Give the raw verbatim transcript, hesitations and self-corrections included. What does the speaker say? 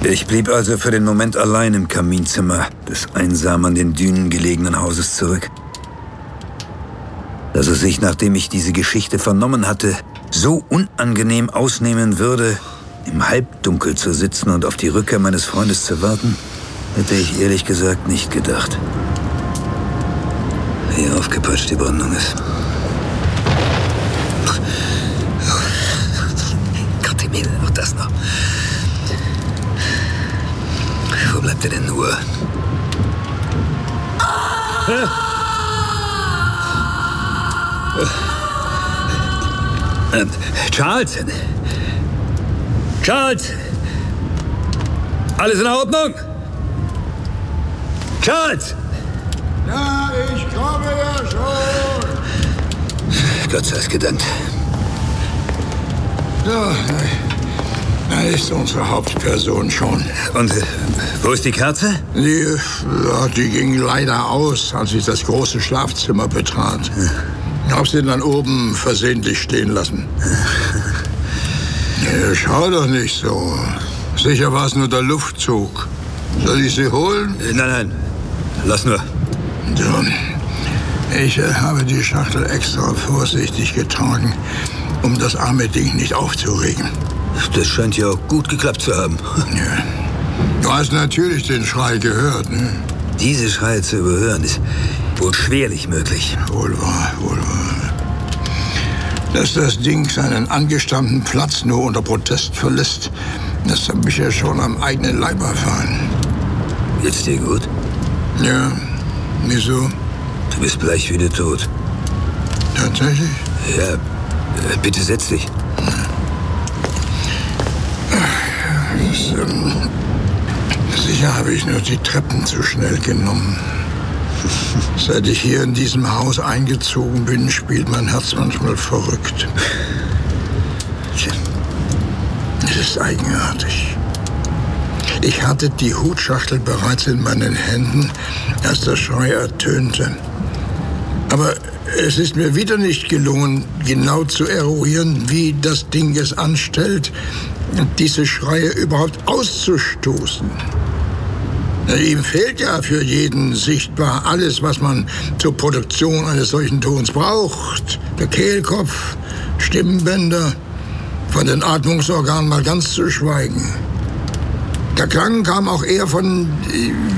Ich blieb also für den Moment allein im Kaminzimmer des einsam an den Dünen gelegenen Hauses zurück. Dass es sich, nachdem ich diese Geschichte vernommen hatte, so unangenehm ausnehmen würde, im Halbdunkel zu sitzen und auf die Rückkehr meines Freundes zu warten, hätte ich ehrlich gesagt nicht gedacht. Wie aufgepeitscht die Brandung ist. Gott im Himmel, auch das noch. Wo bleibt er denn nur? Ähm, Charles! Charles! Alles in Ordnung? Charles! Ja, ich komme ja schon. Gott sei es gedankt. Ja, da ist unsere Hauptperson schon. Und äh, wo ist die Kerze? Die, ja, die ging leider aus, als ich das große Schlafzimmer betrat. Ich hab sie dann oben versehentlich stehen lassen. Ja, schau doch nicht so. Sicher war es nur der Luftzug. Soll ich sie holen? Äh, nein, nein. Lass nur. So. Ich äh, habe die Schachtel extra vorsichtig getragen, um das arme Ding nicht aufzuregen. Das scheint ja auch gut geklappt zu haben. Ja. Du hast natürlich den Schrei gehört, ne? Diese Schreie zu überhören ist wohl schwerlich möglich. Wohl wahr, wohl wahr. Dass das Ding seinen angestammten Platz nur unter Protest verlässt, das habe ich ja schon am eigenen Leib erfahren. Geht's dir gut? Ja, wieso? Du bist bleich wie der Tod. Tatsächlich? Ja, äh, bitte setz dich. Das, ähm, sicher habe ich nur die Treppen zu schnell genommen. Seit ich hier in diesem Haus eingezogen bin, spielt mein Herz manchmal verrückt. Es ist eigenartig. Ich hatte die Hutschachtel bereits in meinen Händen, als der Schrei ertönte. Aber es ist mir wieder nicht gelungen, genau zu eruieren, wie das Ding es anstellt, diese Schreie überhaupt auszustoßen. Ihm fehlt ja für jeden sichtbar alles, was man zur Produktion eines solchen Tons braucht. Der Kehlkopf, Stimmbänder, von den Atmungsorganen mal ganz zu schweigen. Der Klang kam auch eher von